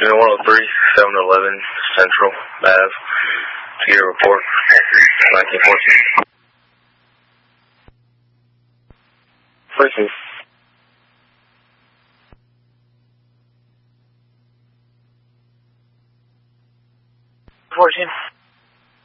103, 711 Central Ave. To your report, 1914. Listen. 14.